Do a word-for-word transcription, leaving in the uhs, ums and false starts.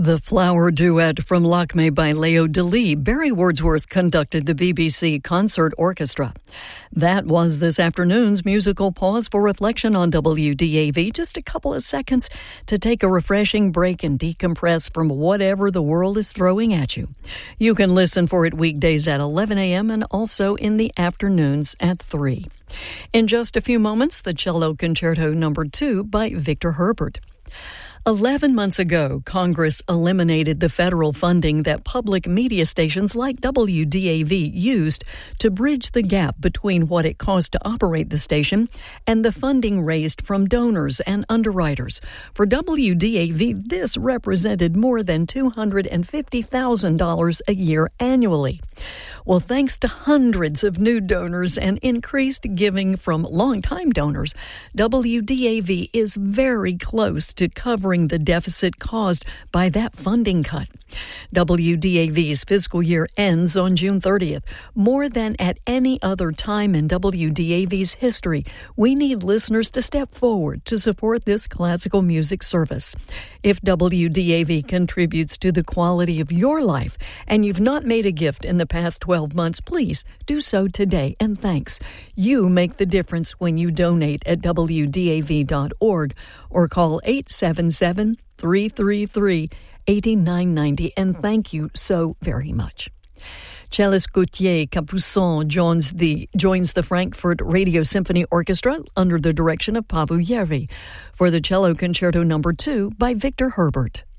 The Flower Duet from Lakme by Leo Delibes. Barry Wordsworth conducted the B B C Concert Orchestra. That was this afternoon's musical pause for reflection on W D A V. Just a couple of seconds to take a refreshing break and decompress from whatever the world is throwing at you. You can listen for it weekdays at eleven a.m. and also in the afternoons at three. In just a few moments, the Cello Concerto Number two by Victor Herbert. Eleven months ago, Congress eliminated the federal funding that public media stations like W D A V used to bridge the gap between what it cost to operate the station and the funding raised from donors and underwriters. For W D A V, this represented more than two hundred fifty thousand dollars a year annually. Well, thanks to hundreds of new donors and increased giving from longtime donors, W D A V is very close to covering the deficit caused by that funding cut. W D A V's fiscal year ends on June thirtieth. More than at any other time in W D A V's history, we need listeners to step forward to support this classical music service. If W D A V contributes to the quality of your life and you've not made a gift in the past twelve months, please do so today, and thanks. You make the difference when you donate at W D A V dot org or call eight seven seven, three three three, eight nine nine zero, and thank you so very much. Cellist Gauthier Capuçon joins the, joins the Frankfurt Radio Symphony Orchestra under the direction of Paavo Järvi for the Cello Concerto Number two by Victor Herbert.